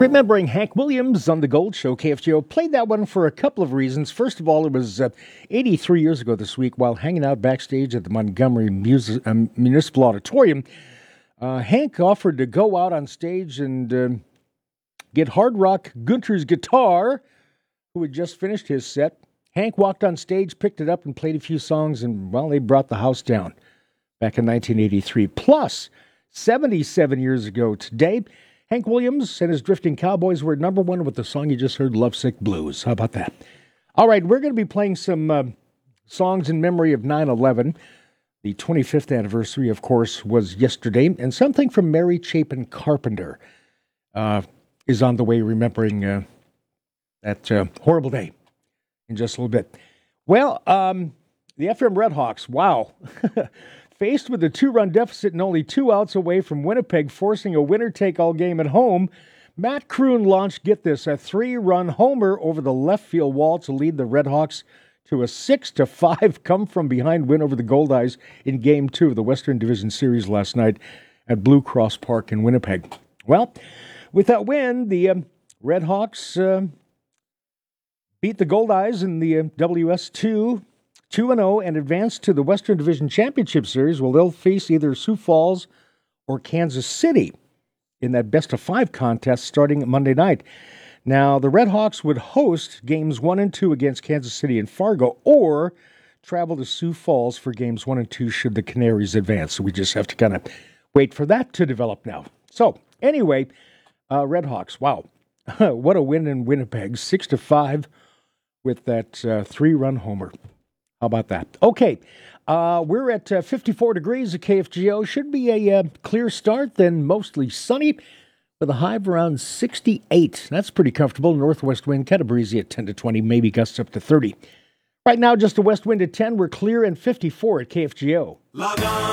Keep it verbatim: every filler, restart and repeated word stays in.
Remembering Hank Williams on the Gold Show, K F G O played that one for a couple of reasons. First of all, it was uh, eighty-three years ago this week while hanging out backstage at the Montgomery Mus- um, Municipal Auditorium. Uh, Hank offered to go out on stage and uh, get Hard Rock Gunter's guitar, who had just finished his set. Hank walked on stage, picked it up, and played a few songs, and, well, they brought the house down back in nineteen eighty-three. Plus, seventy-seven years ago today, Hank Williams and his Drifting Cowboys were number one with the song you just heard, Lovesick Blues. How about that? All right, we're going to be playing some uh, songs in memory of nine eleven. The twenty-fifth anniversary, of course, was yesterday, and something from Mary Chapin Carpenter uh, is on the way, remembering uh, that uh, horrible day in just a little bit. Well, um, the F M Redhawks, wow. Faced with a two-run deficit and only two outs away from Winnipeg, forcing a winner-take-all game at home, Matt Kroon launched, get this, a three-run homer over the left field wall to lead the Redhawks to a six to five come-from-behind win over the Goldeyes in Game two of the Western Division Series last night at Blue Cross Park in Winnipeg. Well, with that win, the uh, Redhawks uh, beat the Goldeyes in the uh, W S two two and oh and advanced to the Western Division Championship Series. Well, they'll face either Sioux Falls or Kansas City in that best-of-five contest starting Monday night. Now, the Redhawks would host games one and two against Kansas City and Fargo, or travel to Sioux Falls for games one and two should the Canaries advance. So we just have to kind of wait for that to develop now. So, anyway, uh, Redhawks, wow. What a win in Winnipeg, six to five with that uh, three-run homer. How about that? Okay, uh, we're at uh, fifty-four degrees at K F G O. Should be a uh, clear start, then mostly sunny with a high of around sixty-eight. That's pretty comfortable. Northwest wind, kind of breezy at ten to twenty, maybe gusts up to thirty. Right now, just a west wind at ten. We're clear and fifty-four at K F G O. Log on.